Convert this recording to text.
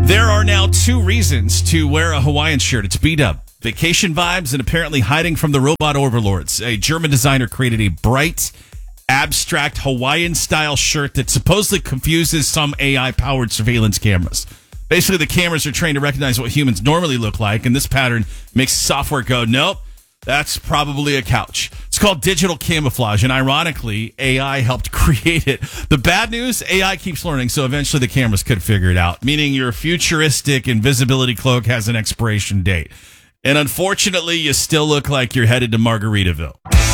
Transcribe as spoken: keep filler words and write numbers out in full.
There are now two reasons to wear a Hawaiian shirt. It's B-dub. Vacation vibes and apparently hiding from the robot overlords. A German designer created a bright, abstract Hawaiian-style shirt that supposedly confuses some A I-powered surveillance cameras. Basically, the cameras are trained to recognize what humans normally look like, and this pattern makes software go, nope, that's probably a couch. It's called digital camouflage, and ironically, A I helped create it. The bad news, A I keeps learning, so eventually the cameras could figure it out, meaning your futuristic invisibility cloak has an expiration date. And unfortunately, you still look like you're headed to Margaritaville.